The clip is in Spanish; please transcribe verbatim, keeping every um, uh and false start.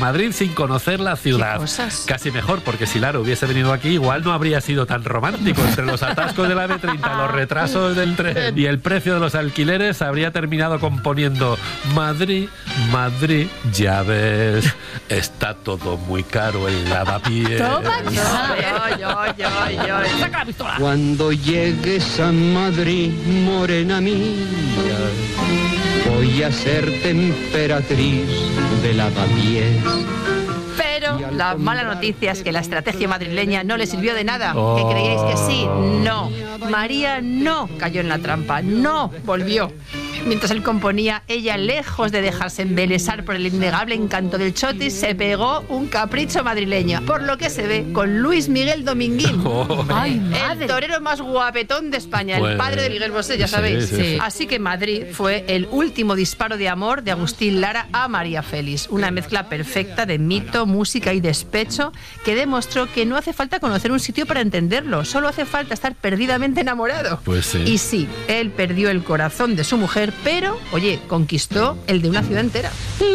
Madrid sin conocer la ciudad. Casi mejor, porque si Lara hubiese venido aquí, igual no habría sido tan romántico. Entre los atascos de la eme treinta, los retrasos del tren y el precio de los alquileres, habría terminado componiendo: Madrid, Madrid, ya ves, está todo muy caro el lavapiés. Toma ya. Yo, yo, yo, yo. Saca la pistola. Cuando llegues a Madrid, morena mía, voy a ser temperatriz de lavapiés. Pero la mala noticia es que la estrategia madrileña no le sirvió de nada. Oh. ¿Que creíais que sí? No. María no cayó en la trampa, no volvió. Mientras él componía, ella, lejos de dejarse embelesar por el innegable encanto del chotis, se pegó un capricho madrileño, por lo que se ve con Luis Miguel Dominguín. Oh. Ay, el torero más guapetón de España, Pues, el padre de Miguel Bosé, ya sabéis. sí, sí, sí. Así que Madrid fue el último disparo de amor de Agustín Lara a María Félix, una mezcla perfecta de mito, música y despecho que demostró que no hace falta conocer un sitio para entenderlo, solo hace falta estar perdidamente enamorado. Pues sí. Y sí, él perdió el corazón de su mujer, pero, oye, conquistó el de una ciudad entera.